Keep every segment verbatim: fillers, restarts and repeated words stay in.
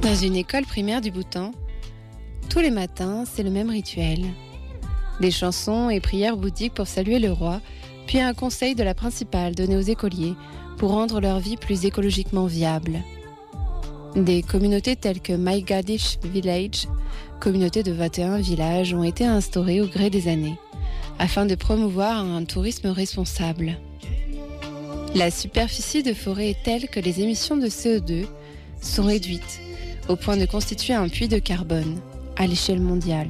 Dans une école primaire du Bhoutan, tous les matins, c'est le même rituel. Des chansons et prières bouddhiques pour saluer le roi, puis un conseil de la principale donné aux écoliers pour rendre leur vie plus écologiquement viable. Des communautés telles que Maigadish Village, communauté de vingt et un villages, ont été instaurées au gré des années, afin de promouvoir un tourisme responsable. La superficie de forêt est telle que les émissions de C O deux sont réduites, au point de constituer un puits de carbone à l'échelle mondiale.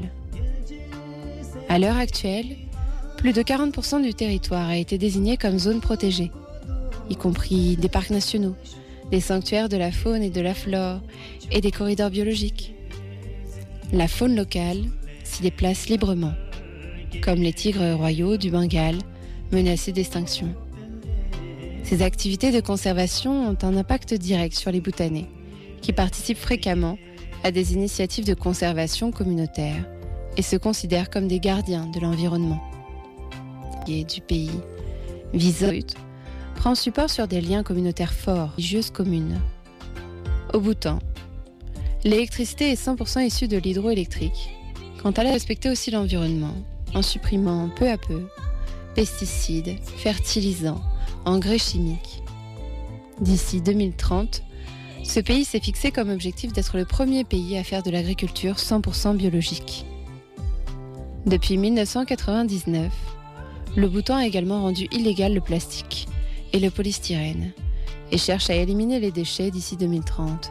À l'heure actuelle, plus de quarante pour cent du territoire a été désigné comme zone protégée, y compris des parcs nationaux, des sanctuaires de la faune et de la flore et des corridors biologiques. La faune locale s'y déplace librement, comme les tigres royaux du Bengale, menacés d'extinction. Ces activités de conservation ont un impact direct sur les Bhoutanais, qui participent fréquemment à des initiatives de conservation communautaire et se considèrent comme des gardiens de l'environnement. Et du pays, Visot prend support sur des liens communautaires forts, religieuses communes. Au Bhoutan, l'électricité est cent pour cent issue de l'hydroélectrique. Quant à elle, respecter aussi l'environnement, en supprimant peu à peu pesticides, fertilisants, engrais chimiques. D'ici deux mille trente, ce pays s'est fixé comme objectif d'être le premier pays à faire de l'agriculture cent pour cent biologique. Depuis mille neuf cent quatre-vingt-dix-neuf, le Bhoutan a également rendu illégal le plastique et le polystyrène et cherche à éliminer les déchets d'ici deux mille trente.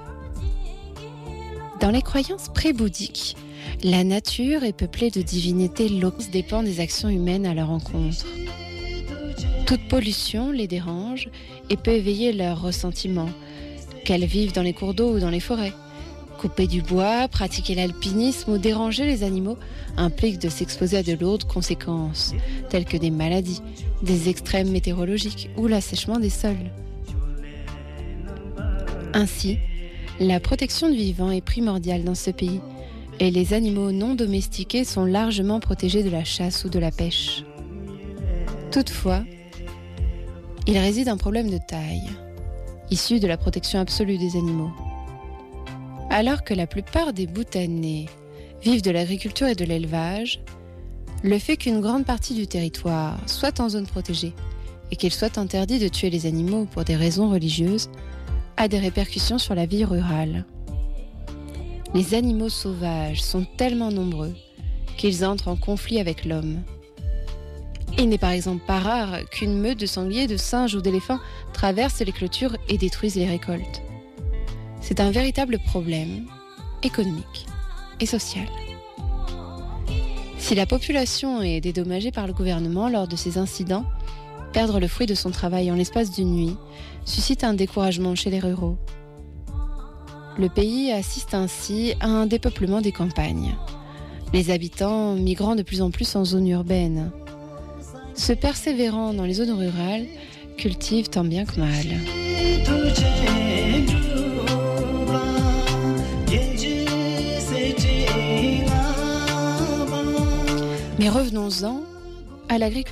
Dans les croyances pré-bouddhiques, la nature est peuplée de divinités locales qui dépendent des actions humaines à leur encontre. Toute pollution les dérange et peut éveiller leur ressentiment, qu'elles vivent dans les cours d'eau ou dans les forêts. Couper du bois, pratiquer l'alpinisme ou déranger les animaux implique de s'exposer à de lourdes conséquences, telles que des maladies, des extrêmes météorologiques ou l'assèchement des sols. Ainsi, la protection du vivant est primordiale dans ce pays et les animaux non domestiqués sont largement protégés de la chasse ou de la pêche. Toutefois, il réside un problème de taille, issu de la protection absolue des animaux. Alors que la plupart des Bhoutanais vivent de l'agriculture et de l'élevage, le fait qu'une grande partie du territoire soit en zone protégée et qu'il soit interdit de tuer les animaux pour des raisons religieuses a des répercussions sur la vie rurale. Les animaux sauvages sont tellement nombreux qu'ils entrent en conflit avec l'homme. Il n'est par exemple pas rare qu'une meute de sangliers, de singes ou d'éléphants traverse les clôtures et détruise les récoltes. C'est un véritable problème économique et social. Si la population est dédommagée par le gouvernement lors de ces incidents, perdre le fruit de son travail en l'espace d'une nuit suscite un découragement chez les ruraux. Le pays assiste ainsi à un dépeuplement des campagnes, les habitants migrant de plus en plus en zone urbaine. Ceux persévérant dans les zones rurales cultivent tant bien que mal. Mais revenons-en à l'agriculture.